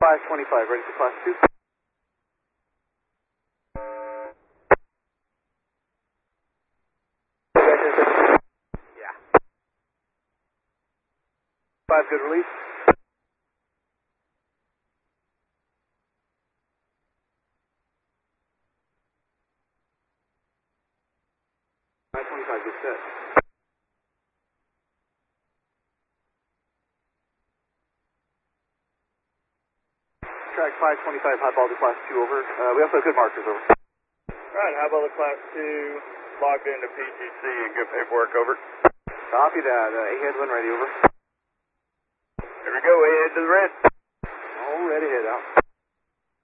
525, ready for class 2. Yeah. 5, good release. Good set. Track 525, high ball to class 2 over. We also have good markers over. Alright, high ball to class 2, logged into PGC and good paperwork over. Copy that. A headwind ready over. Here we go, head to the red.